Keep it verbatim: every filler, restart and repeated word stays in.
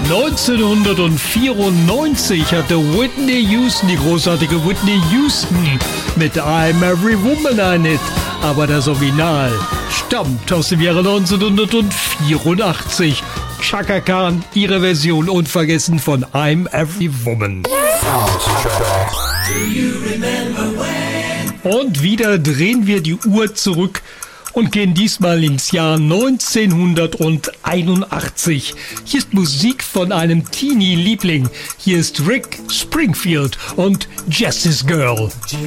neunzehnhundertvierundneunzig hatte Whitney Houston, die großartige Whitney Houston, mit I'm Every Woman ein Hit. Aber das Original stammt aus dem Jahre neunzehnhundertvierundachtzig. Chaka Khan, ihre Version unvergessen von I'm Every Woman. Und wieder drehen wir die Uhr zurück und gehen diesmal ins Jahr neunzehnhunderteinundachtzig. Hier ist Musik von einem Teenie-Liebling. Hier ist Rick Springfield und Jessie's Girl.